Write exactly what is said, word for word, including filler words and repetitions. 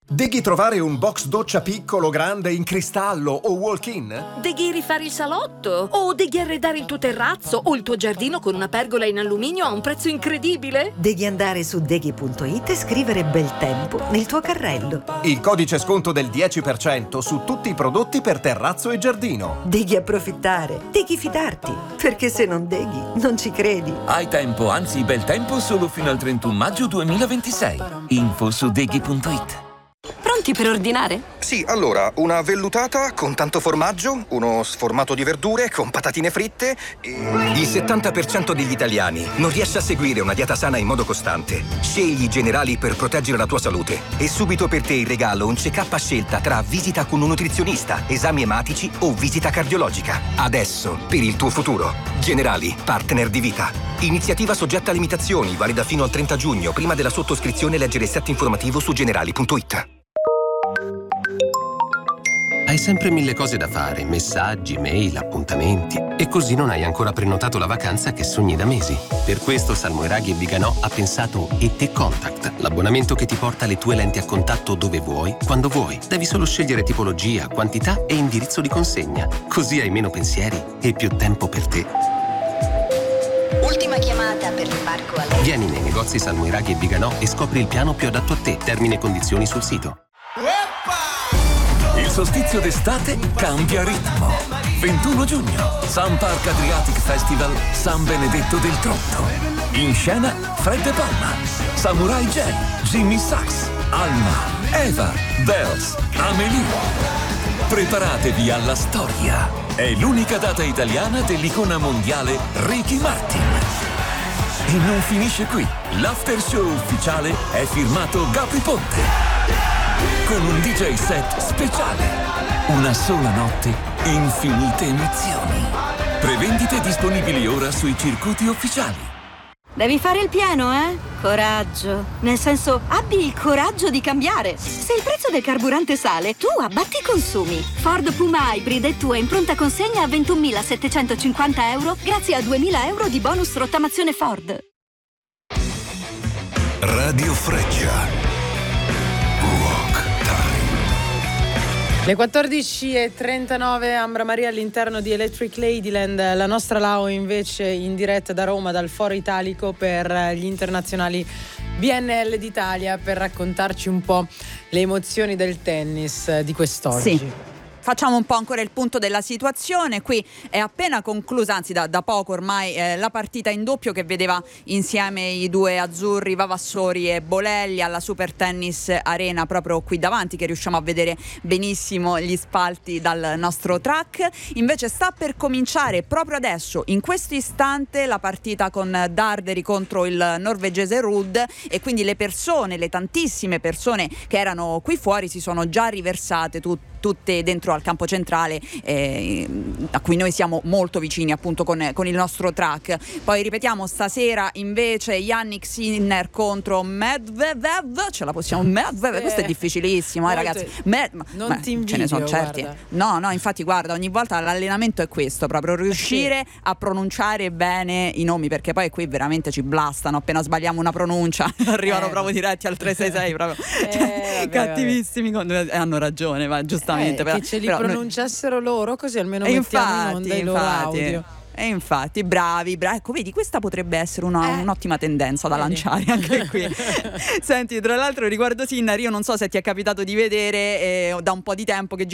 Deghi trovare un box doccia piccolo, grande, in cristallo o walk-in? Deghi rifare il salotto? O deghi arredare il tuo terrazzo o il tuo giardino con una pergola in alluminio a un prezzo incredibile? Devi andare su deghi punto it e scrivere bel tempo nel tuo carrello. Il codice sconto del dieci per cento su tutti i prodotti per terrazzo e giardino. Devi approfittare, devi fidarti, perché se non deghi non ci credi. Hai tempo, anzi bel tempo, solo fino al trentuno maggio duemilaventisei. Info su deghi punto it. Pronti per ordinare? Sì, allora, una vellutata con tanto formaggio, uno sformato di verdure con patatine fritte e... Il settanta per cento degli italiani non riesce a seguire una dieta sana in modo costante. Scegli Generali per proteggere la tua salute. E subito per te in regalo un check-up a scelta tra visita con un nutrizionista, esami ematici o visita cardiologica. Adesso, per il tuo futuro. Generali, partner di vita. Iniziativa soggetta a limitazioni, valida fino al trenta giugno. Prima della sottoscrizione leggere il set informativo su generali punto it. Hai sempre mille cose da fare, messaggi, mail, appuntamenti. E così non hai ancora prenotato la vacanza che sogni da mesi. Per questo Salmoiraghi e Viganò ha pensato E T Contact, l'abbonamento che ti porta le tue lenti a contatto dove vuoi, quando vuoi. Devi solo scegliere tipologia, quantità e indirizzo di consegna. Così hai meno pensieri e più tempo per te. Ultima chiamata per l'imbarco a lei. Vieni nei negozi Salmoiraghi e Viganò e scopri il piano più adatto a te. Termini e condizioni sul sito. Il solstizio d'estate cambia ritmo. ventuno giugno, Sun Park Adriatic Festival San Benedetto del Tronto. In scena Fred De Palma, Samurai J, Jimmy Sachs, Alma, Eva, Bells, Amelie. Preparatevi alla storia. È l'unica data italiana dell'icona mondiale Ricky Martin. E non finisce qui. L'after show ufficiale è firmato Gabri Ponte. Con un D J set speciale. Una sola notte, infinite emozioni. Prevendite disponibili ora sui circuiti ufficiali. Devi fare il pieno, eh? Coraggio. Nel senso, abbi il coraggio di cambiare. Se il prezzo del carburante sale, tu abbatti i consumi. Ford Puma Hybrid è tua in pronta consegna a ventunomilasettecentocinquanta euro grazie a duemila euro di bonus rottamazione Ford. Radio Freccia. Le quattordici e trentanove, Ambra Maria all'interno di Electric Ladyland, la nostra Lau invece in diretta da Roma dal Foro Italico per gli internazionali B N L d'Italia per raccontarci un po' le emozioni del tennis di quest'oggi. Sì. Facciamo un po' ancora il punto della situazione. Qui è appena conclusa, anzi da, da poco ormai, eh, la partita in doppio che vedeva insieme i due azzurri, Vavassori e Bolelli, alla Super Tennis Arena proprio qui davanti, che riusciamo a vedere benissimo gli spalti dal nostro track. Invece sta per cominciare proprio adesso, in questo istante, la partita con Darderi contro il norvegese Ruud, e quindi le persone, le tantissime persone che erano qui fuori si sono già riversate tutte tutte dentro al campo centrale, eh, a cui noi siamo molto vicini appunto con, con il nostro track. Poi ripetiamo, stasera invece Yannick Sinner contro Medvedev, ce la possiamo Medvedev, questo è difficilissimo, eh, ragazzi. Med, non ma, ti invidio, ce ne sono certi. guarda. No, no, infatti guarda, ogni volta l'allenamento è questo, proprio riuscire sì. a pronunciare bene i nomi, perché poi qui veramente ci blastano appena sbagliamo una pronuncia, arrivano eh. proprio diretti al tre sei sei proprio. Eh, cioè, vabbè, cattivissimi, vabbè. Hanno ragione, ma giustamente. Eh, però, che ce li però pronunciassero noi... loro, così almeno e mettiamo infatti, in onda i infatti, loro audio. E infatti, bravi, bravi. Ecco, vedi, questa potrebbe essere una, eh. un'ottima tendenza da Vedi. lanciare anche qui. Senti, tra l'altro riguardo Sinner, io non so se ti è capitato di vedere, eh, da un po' di tempo che